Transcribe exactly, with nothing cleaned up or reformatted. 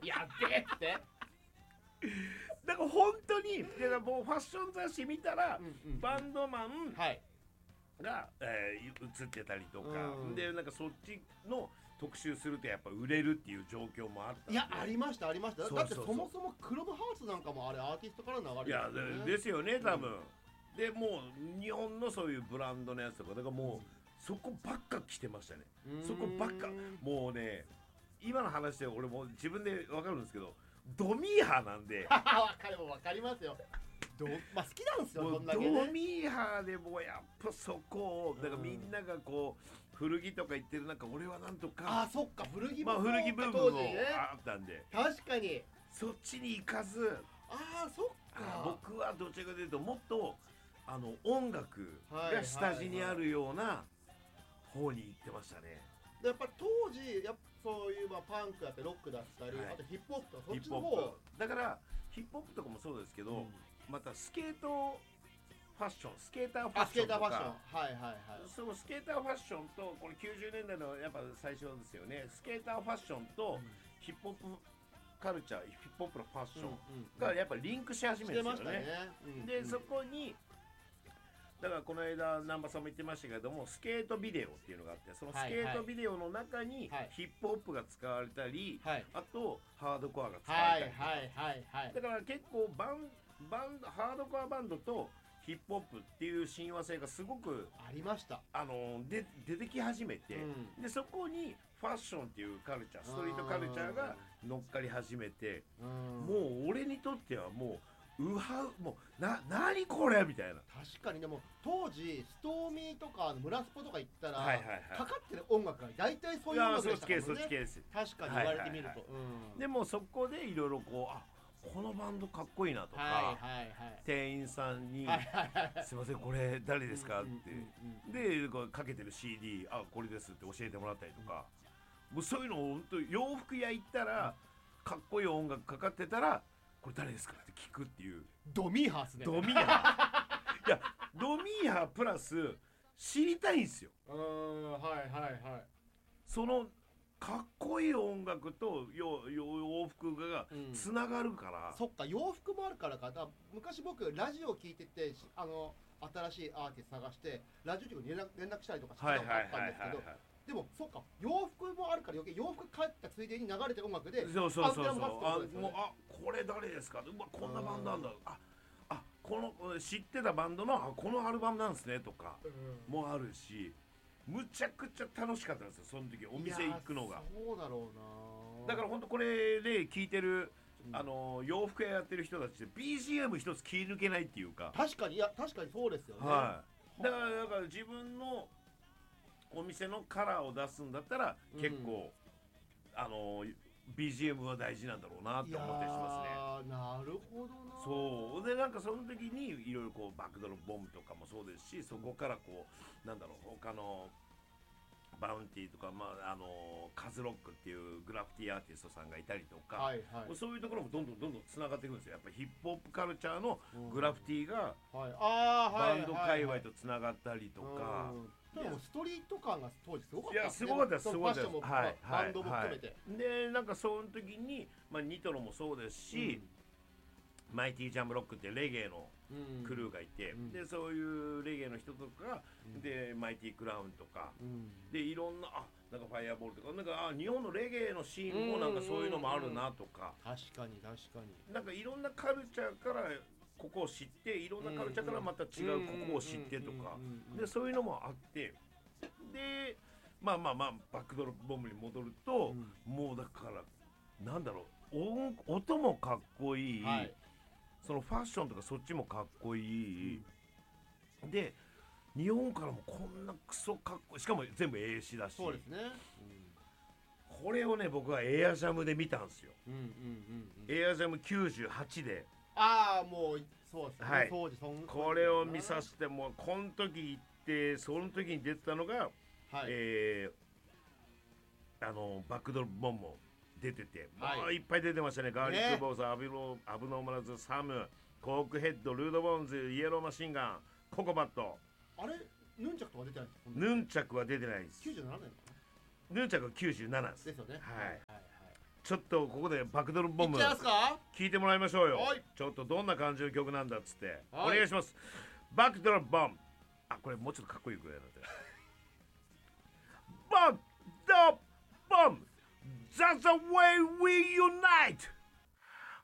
やべえってだから本当にだからもうファッション雑誌見たら、 うんうん、 バンドマンはいが、えー、映ってたりとか、 うん、 でなんかそっちの特集するとやっぱ売れるっていう状況もあったんで。 いやありましたありました。 そうそうそうだってそもそもクロムハウスなんかもあれアーティストから流れる、ね、 いやでですよね多分、うん、でもう日本のそういうブランドのやつとかだからもう、うん、そこばっか着てましたね。そこばっかもうね今の話で俺も自分で分かるんですけどドミーハーなんでわかる分かりますよ。どまあ好きなんですよそんだけね。 ドミーハーでもうやっぱそこをだからみんながこう古着とか言ってる中俺はなんとかあそっか古着もまあ古着ブームもあったんで確かにそっちに行かずあそっか僕はどちらかというともっとあの音楽が下地にあるような方に行ってましたね。 やっぱ当時やっぱそういうまあパンクやってロックだったり、はい、あとヒップホップとかそっちの方だからヒップホップとかもそうですけど、うん、またスケートファッションスケーターファッションとかはいはいはいそのスケーターファッションとこれきゅうじゅうねんだいのやっぱ最初ですよね。スケーターファッションとヒップホップカルチャーヒップホップのファッションがやっぱリンクし始めるんですよね。 ねうんうん、 でそこにだからこの間南波さんも言ってましたけれどもスケートビデオっていうのがあってそのスケートビデオの中にヒップホップが使われたり、はい、あとハードコアが使われたり、はいはいはいはい、だから結構バンバンハードコアバンドとヒップホップっていう親和性がすごくありました。 あので出てき始めて、うん、でそこにファッションっていうカルチャーストリートカルチャーが乗っかり始めてもう俺にとってはもううはうもうな何これみたいな。 確かにでも当時ストーミーとか村スポとか行ったら、はいはいはい、かかってる音楽が大体そういう音楽でしたからね。 そっち系です。 確かに言われてみると、はいはいはいうん、でもそこでいろいろこうあこのバンドかっこいいなとか、はいはいはい、店員さんに、はいはいはい、すいませんこれ誰ですかって、うんうんうん、でこうかけてる シーディー あこれですって教えてもらったりとか、うん、もうそういうのを本当洋服屋行ったら、うん、かっこいい音楽かかってたらこれ誰ですかって聞くっていうドミーハーっすね。 ドミーハーいやドミーハープラス知りたいんですよ。 うーんはいはいはいそのかっこいい音楽と洋服がつながるから、 うん、そっか洋服もあるからか。だ昔僕ラジオ聞いててあの新しいアーティスト探してラジオ局に連絡、連絡したりとかしてたのがあったんですけどでもそっか洋服もあるから余計洋服帰ったついでに流れてる音楽でそうそうそうそうあもうあこれ誰ですかうわこんなバンドなんだああこの知ってたバンドのあこのアルバムなんですねとかもあるしむちゃくちゃ楽しかったんですよその時お店行くのが。 そうだろうな。 だから本当これで聴いてる、うん、あの洋服屋やってる人たちって ビージーエム 一つ気抜けないっていうか確かにいや確かにそうですよね、 はい、だからだから自分のお店のカラーを出すんだったら結構、うん、あの ビージーエム は大事なんだろうなって思ったりしますね。なるほどな。 そうでなんかその時にいろいろこうバックドロップボムとかもそうですしそこからこうなんだろう他のバウンティーとか、まあ、あのカズロックっていうグラフィティアーティストさんがいたりとか、はいはい、そういうところもどんどんどんどんつながっていくんですよ。やっぱりヒップホップカルチャーのグラフィティがバンド界隈とつながったりとか、 でもストリート感が当時すごかったですね。いやすごかったですすごかったです。 はい、バンドも含めて、 はい、でなんかその時に、まあ、ニトロもそうですし、うん、マイティジャムロックってレゲエのクルーがいて、うん、でそういうレゲエの人とか、うん、でマイティクラウンとか、うん、でいろんなあなんかファイアボールとかなんかあ日本のレゲエのシーンもなんかそういうのもあるなとか、 うんうんうん、確かに確かになんかいろんなカルチャーからここを知っていろんなカルチャーからまた違うここを知ってとかでそういうのもあってでまあまあまあバックドロップボムに戻ると、うん、もうだからなんだろう音、音もかっこいい、はい、そのファッションとかそっちもかっこいい、うん、で日本からもこんなクソかっこいいしかも全部英詞だしそうですね、 うん、これをね僕はエアジャムで見たんですよ、うんうんうんうん、エアジャムきゅうじゅうはちでああもうそうですね、はい、 当時そんこれを見させてもこの時行ってその時に出てたのが、はいえー、あのバックドロップボンも出てて、はい、もういっぱい出てましたね。ガーリックボーズ、ね、アブロアブノーマラズ、サム、コークヘッド、ルードボーンズ、イエローマシンガン、ココバット。 あれヌンチャクとか出てないんですか？ ヌンチャクは出てないです。 きゅうじゅうななねんかな。 ヌンチャクはきゅうじゅうななです。 ですよね。 はい。はいはいはい、 ちょっとここでバックドロップボムいっちゃいますか。 聞いてもらいましょうよ。 はいちょっとどんな感じの曲なんだっつって、 はいお願いします。バックドロップボム。あ、これもうちょっとかっこいいぐらいなんでバックドロップボム That's the way we unite